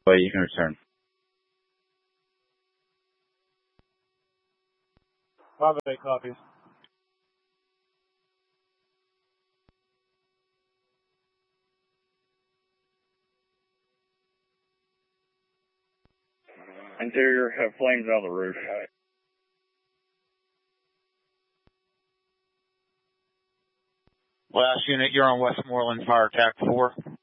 But you can return. 5-8 copies. Interior have flames out of the roof. Last unit, you're on Westmoreland Fire Attack 4.